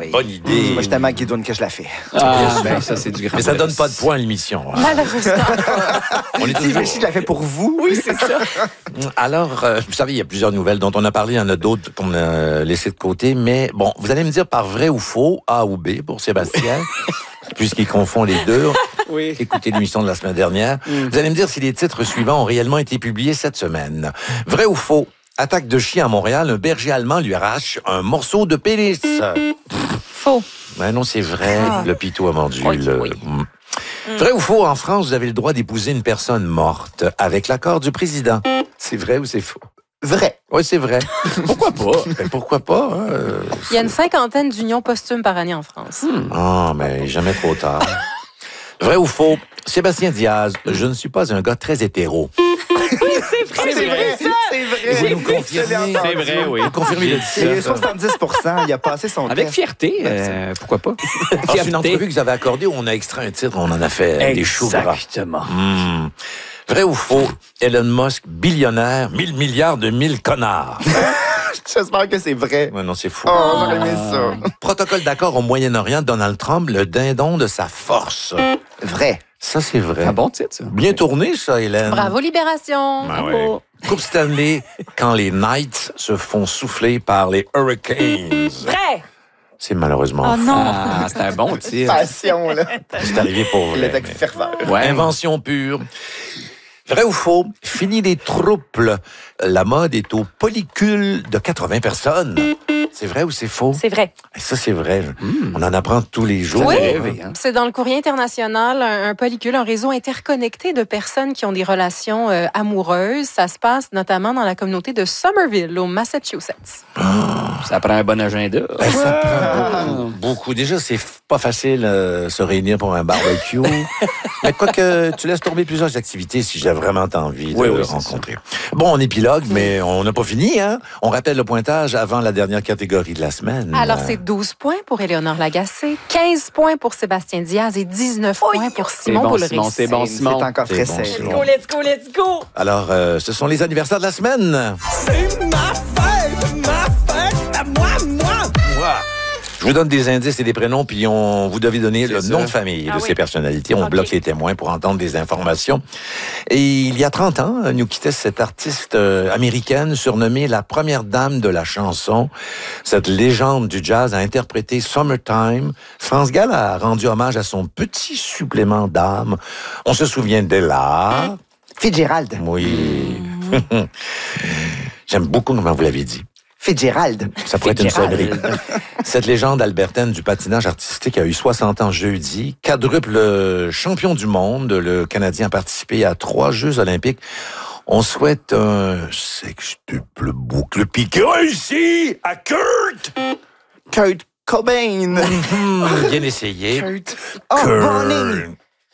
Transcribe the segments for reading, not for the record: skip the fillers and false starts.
oui. Bonne idée. Moi, je t'aime à Guidoune que je la fais. Ben, ça, c'est du grand. Mais ça donne pas de points à l'émission. Hein. Malheureusement. On est Si, toujours... je la fais pour vous. Oui, c'est ça. Alors, vous savez, il y a plusieurs nouvelles dont on a parlé. Il y en a d'autres qu'on a laissées de côté. Mais bon, vous allez me dire par vrai ou faux, A ou B pour Sébastien, puisqu'il confond les deux. Oui. Écoutez l'émission de la semaine dernière. Vous allez me dire si les titres suivants ont réellement été publiés cette semaine. Vrai ou faux? Attaque de chien à Montréal, un berger allemand lui arrache un morceau de pénis. Faux. Ben non, c'est vrai. Le pitou a mordu. Oui, oui. Vrai ou faux? En France, vous avez le droit d'épouser une personne morte avec l'accord du président. C'est vrai ou c'est faux? Vrai. Oui, c'est vrai. Pourquoi pas? Ben, pourquoi pas? Hein? Il y a une 50aine d'unions posthumes par année en France. Ah, mais jamais trop tard. Vrai ou faux? Sébastien Diaz, je ne suis pas un gars très hétéro. C'est vrai, C'est vrai, c'est vrai. Vous nous confirmez? C'est vrai, oui. Vous confirmez le Il est titre? 70%, il a passé son Avec test. fierté, pourquoi pas? Ah, c'est une entrevue que vous avez accordée où on a extrait un titre, on en a fait des choux gras. Exactement. Vrai ou faux? Elon Musk, billionnaire, 1000 milliards de 1000 connards. J'espère que c'est vrai. Ouais, non, c'est faux. Oh, j'aurais aimé ça. Protocole d'accord au Moyen-Orient, Donald Trump, le dindon de sa force. Vrai. Ça, c'est vrai. Un bon titre, ça. Bien tourné, ça, Hélène. Bravo, Libération. Ben Bravo. ouais. Coupe Stanley, quand les Knights se font souffler par les Hurricanes. Vrai. C'est malheureusement Oh faux. non. Ah, c'est un bon titre. Passion, là. C'est arrivé pour Il vrai. est avec ferveur. Ouais. Invention pure. Vrai ou faux? Fini les troubles. La mode est au polycule de 80 personnes. C'est vrai ou c'est faux? C'est vrai. Et ça, c'est vrai. On en apprend tous les jours. Oui, rêvé, hein. c'est dans le courrier international, un polycule, un réseau interconnecté de personnes qui ont des relations amoureuses. Ça se passe notamment dans la communauté de Somerville, au Massachusetts. Ça prend un bon agenda. Ben, ça prend beaucoup, beaucoup. Déjà, c'est pas facile se réunir pour un barbecue. Mais quoique, tu laisses tomber plusieurs activités si j'ai vraiment envie de Oui, c'est rencontrer. Bon, on épilogue, mais on n'a pas fini, hein? On rappelle le pointage avant la dernière catégorie de la semaine. Alors, c'est 12 points pour Éléonore Lagacé, 15 points pour Sébastien Diaz et 19 points pour Simon bon, Boulris. Simon, c'est bon, C'est Simon. encore C'est très bon, sérieux. Simon. Let's go, let's go! Alors, ce sont les anniversaires de la semaine. C'est ma fête à moi. Je vous donne des indices et des prénoms, puis vous devez donner le ça. nom de famille de Ah ces oui. personnalités. On Ok. bloque les témoins pour entendre des informations. Et il y a 30 ans, nous quittait cette artiste américaine surnommée la première dame de la chanson. Cette légende du jazz a interprété Summertime. France Gall a rendu hommage à son petit supplément d'âme. On se souvient d'Ella. Fitzgerald. Oui. J'aime beaucoup comment vous l'avez dit. Fitzgerald. Ça pourrait être une sonnerie. Cette légende albertaine du patinage artistique a eu 60 ans jeudi. Quadruple champion du monde, le Canadien a participé à 3 Jeux olympiques. On souhaite un sextuple boucle piqué réussi à Kurt! Kurt Cobain. Bien essayé. Kurt. Oh, Browning.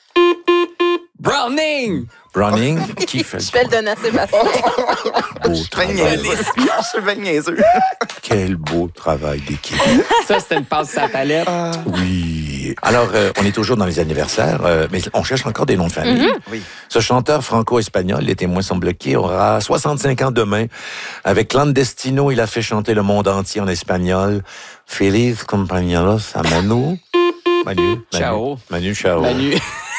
Browning! Browning, qui fait Je vais le donner à Sébastien. beau Ben travail. niaiseux. Je suis ben niaiseux. Quel beau travail d'équipe. Ça, c'était une passe à la palette. Oui. Alors, on est toujours dans les anniversaires, mais on cherche encore des noms de famille. Oui. Ce chanteur franco-espagnol, les témoins sont bloqués, aura 65 ans demain. Avec Clandestino, il a fait chanter le monde entier en espagnol. Feliz compañeros a Manu. Manu. Ciao. Manu, ciao. Manu.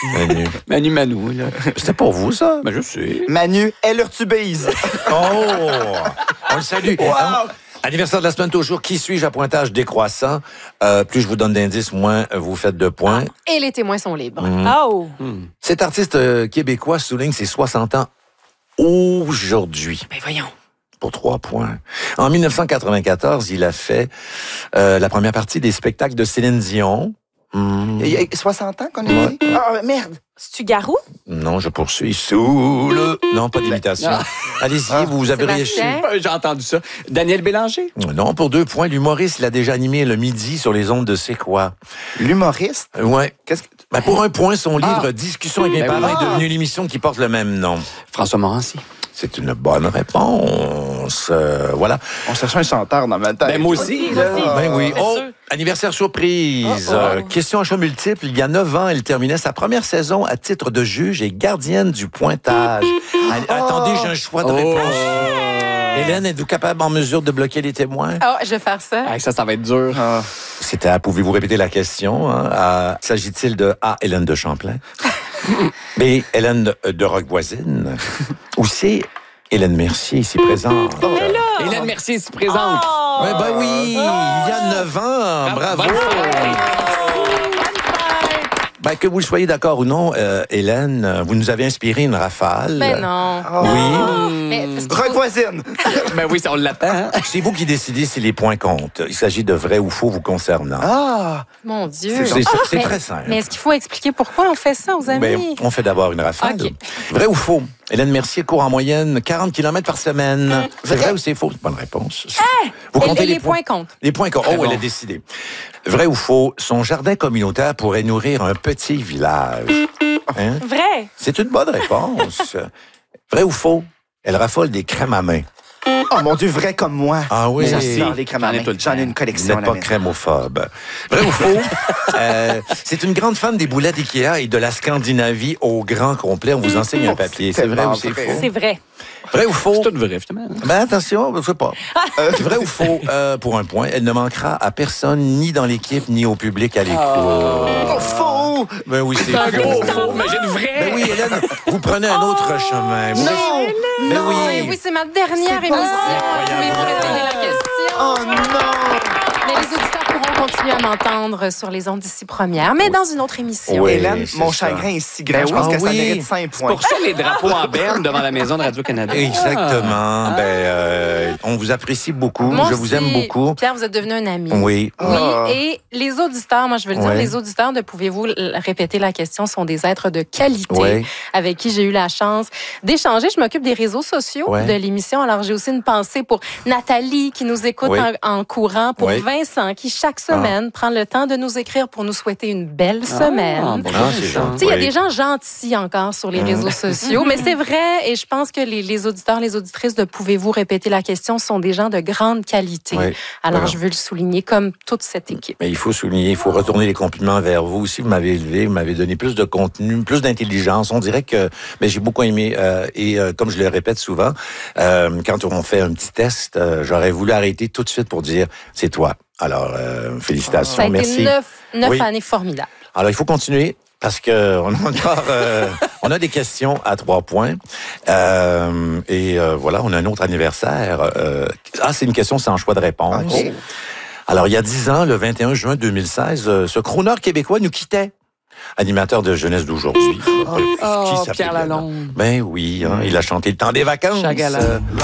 Manu, là. C'était pour vous, ça? Ben, je sais. Manu Ellertubise. Oh! On le salue. Wow! Anniversaire de la semaine toujours. Qui suis-je à pointage décroissant? Plus je vous donne d'indices, moins vous faites de points. Et les témoins sont libres. Oh! Cet artiste québécois souligne ses 60 ans aujourd'hui. Ben voyons. Pour 3 points. En 1994, il a fait la première partie des spectacles de Céline Dion. Il y a 60 ans qu'on a dit? Ah, merde. C'est-tu Garou? Non, je poursuis. Sous le... Non, pas d'imitation. Ah. Allez-y, vous avez réussi. Sébastien? J'ai entendu ça. Daniel Bélanger? Non, pour 2 points. L'humoriste, il a déjà animé le midi sur les ondes de C'est quoi? L'humoriste? Ouais. Qu'est-ce que... Ben, pour 1 point, son livre Discussion avec mes Ben parents oui. est devenu l'émission qui porte le même nom. François Morancy. C'est une bonne réponse. Voilà. On cherchait un chanteur dans ma tête. Ben, moi aussi, là. Ben oui. bien Oh, sûr. anniversaire surprise. Question à choix multiple. Il y a 9 ans, elle terminait sa première saison à titre de juge et gardienne du pointage. Attendez, j'ai un choix de réponse. Hélène, êtes-vous capable en mesure de bloquer les témoins? Oh, je vais faire ça. Ah, ça va être dur. C'était à, pouvez-vous répéter la question? Hein? S'agit-il de A, Hélène de Champlain? B, Hélène de Roquevoisine? Ou C, Hélène Mercier, ici présente? Hélène Mercier est présente. Ouais, ben oui, il y a 9 ans. Bravo! Ben, que vous soyez d'accord ou non, Hélène, vous nous avez inspiré une rafale. Ben non. Oui. Mais parce qu'il faut- Roquevoisine. Ben oui, ça, on l'attend. Hein? C'est vous qui décidez si les points comptent. Il s'agit de vrai ou faux vous concernant. Ah! Mon Dieu. C'est Mais- très simple. Mais est-ce qu'il faut expliquer pourquoi on fait ça aux amis? Ben, on fait d'abord une rafale. OK. Vrai ou faux? Hélène Mercier court en moyenne 40 km par semaine. C'est vrai ou c'est faux? Bonne réponse. Vous Et comptez les points comptent. Les points comptent. Très Oh, elle bon. a décidé. Vrai ou faux? Son jardin communautaire pourrait nourrir un petit village. Hein? Vrai. C'est une bonne réponse. Vrai ou faux? Elle raffole des crèmes à main. Oh mon Dieu, vrai comme moi. Ah oui? J'adore les crèmes à J'en ai main. tout le J'en ai temps. une Vous collection n'êtes à la pas maison. crémophobe. Vrai ou faux? C'est une grande fan des boulettes Ikea et de la Scandinavie au grand complet. On vous enseigne un papier. C'est vrai ou c'est vrai. faux? C'est vrai. Vrai ou faux? C'est tout vrai, justement. Ben attention, je sais pas. Vrai ou faux? Pour un point, elle ne manquera à personne, ni dans l'équipe, ni au public à l'écoute. Oh, faux! Ben oui, c'est Un gros faux. faux, imagine vrai. Ben oui, Hélène, vous prenez un autre chemin. Vous Non! Ben Oui, oui. oui, c'est ma dernière C'est émission. pas Pouvez-vous répéter la question? Oh non! Mais les auditeurs pourront continuer à m'entendre sur les ondes d'ici première, mais dans une autre émission. Oui, Hélène, c'est mon ça. chagrin est si grand. Ben Je pense oui. que ça Ah oui. mérite 5 C'est points. pour ça les drapeaux en berne devant la maison de Radio-Canada. Exactement. Ah. On vous apprécie beaucoup. Moi Je vous aussi, aime beaucoup. Pierre, vous êtes devenu un ami. Oui. Ah. Oui, et les auditeurs, moi je veux le dire, Ouais. les auditeurs de Pouvez-vous répéter la question sont des êtres de qualité Ouais. avec qui j'ai eu la chance d'échanger. Je m'occupe des réseaux sociaux Ouais. de l'émission. Alors j'ai aussi une pensée pour Nathalie qui nous écoute Oui. en courant, pour Oui. Vincent qui chaque semaine prend le temps de nous écrire pour nous souhaiter une belle semaine. bon, Ah, c'est ça. gentil. Tu sais, il y a Oui. des gens gentils encore sur les réseaux sociaux, mais c'est vrai, et je pense que les auditeurs, les auditrices de Pouvez-vous répéter la question sont des gens de grande qualité. Oui. Alors, Voilà. je veux le souligner comme toute cette équipe. Mais il faut souligner, il faut retourner les compliments vers vous aussi. Vous m'avez élevé, vous m'avez donné plus de contenu, plus d'intelligence. On dirait que j'ai beaucoup aimé. Comme je le répète souvent, quand on fait un petit test, j'aurais voulu arrêter tout de suite pour dire c'est toi. Alors, félicitations, Ça a été merci. 9 Oui. années formidables. Alors, il faut continuer. Parce que on a encore, on a des questions à 3 points. Voilà, on a un autre anniversaire. C'est une question sans choix de réponse. OK. Alors, il y a 10 ans, le 21 juin 2016, ce crooner québécois nous quittait. Animateur de jeunesse d'aujourd'hui. Qui s'appelait Pierre bien? Lalonde. Ben oui, hein, il a chanté le temps des vacances. Chagala.